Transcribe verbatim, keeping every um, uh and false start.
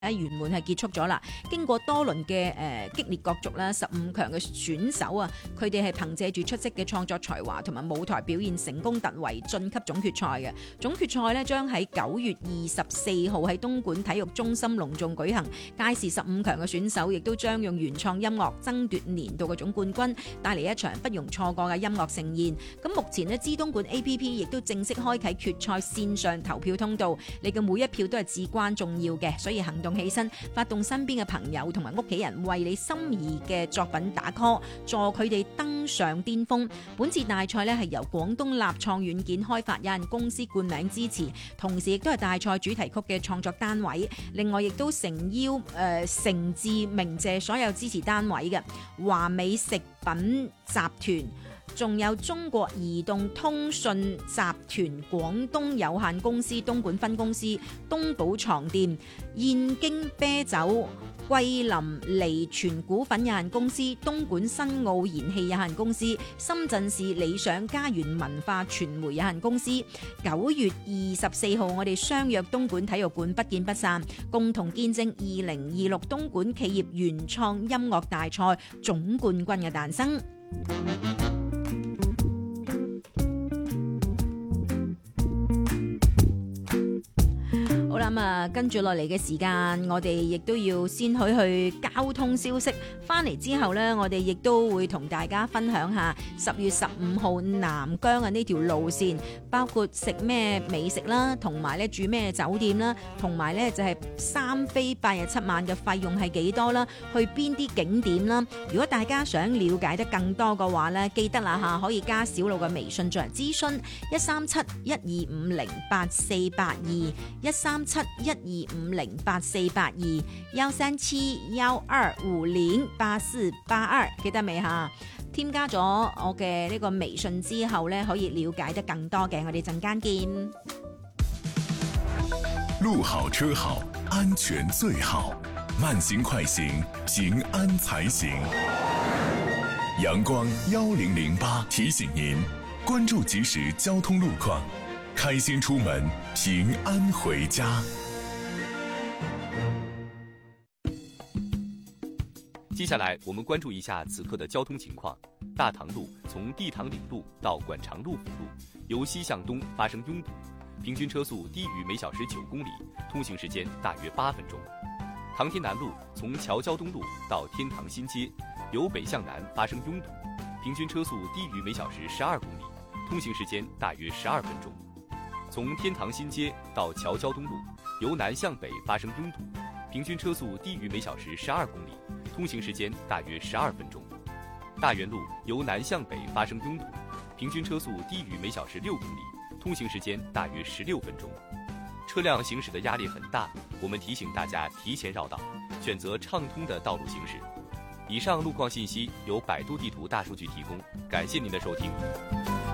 圓滿係結束咗啦。經過多輪嘅誒激烈角逐啦，十五強嘅選手啊，佢哋係憑藉住出色嘅創作才華同埋舞台表現，成功突圍晉級總決賽嘅。總決賽呢將喺九月二十四號喺東莞體育中心隆重舉行。屆時十五強嘅選手亦都將用原創音樂爭奪年度嘅總冠軍，帶嚟一場不容錯過嘅音樂盛宴。咁目前呢，知東莞 A P P 亦都正式開啟決賽線上投票通道，你嘅每一票都係至關重要嘅，所以行動起身，發動身邊嘅朋友同埋屋企人為你心儀嘅作品打 call， 助佢哋登上巔峰。本次大賽咧係由廣東立創軟件開發有限公司冠名支持，同時亦都係大賽主題曲嘅創作單位。另外亦都誠邀誒誠摯鳴謝所有支持單位嘅華美食品集團，仲有中國移動通訊集團廣東有限公司東莞分公司、東寶床店、燕京啤酒、桂林利泉股份有限公司、東莞新奧燃氣有限公司、深圳市理想家園文化傳媒有限公司。九月二十四號我哋相約東莞體育館，不見不散，共同見證二零二六東莞企業原創音樂大賽總冠軍嘅誕生。好啦，咁啊，跟住落嚟嘅時間，我哋亦都要先去去交通消息。翻嚟之後呢，我哋亦都會同大家分享下十月十五號南疆嘅呢條路線，包括食咩美食啦，同埋咧住咩酒店啦，同埋咧就係三飛八日七晚嘅費用係幾多啦，去邊啲景點啦。如果大家想了解得更多嘅話呢，記得啦吓，可以加小路嘅微信進行諮詢，一三七一二五零八四八二，一三七一二五零八四八二，幺三七幺二五零八四八二，記得未吓？添加咗我嘅呢個微信之後呢，可以了解得更多嘅。我哋陣間見。 路好車好，安全最好，慢行快行，平安才行。陽光一零零八提醒您關注即時交通路況，開心出門，平安回家。 接下来我们关注一下此刻的交通情况。大塘路从地塘岭路到管长路辅路，由西向东发生拥堵，平均车速低于每小时九公里，通行时间大约八分钟。唐天南路从桥交东路到天堂新街，由北向南发生拥堵，平均车速低于每小时十二公里，通行时间大约十二分钟。从天堂新街到桥交东路，由南向北发生拥堵，平均车速低于每小时十二公里，通行时间大约十二分钟。大源路由南向北发生拥堵，平均车速低于每小时六公里，通行时间大约十六分钟。车辆行驶的压力很大，我们提醒大家提前绕道，选择畅通的道路行驶。以上路况信息由百度地图大数据提供，感谢您的收听。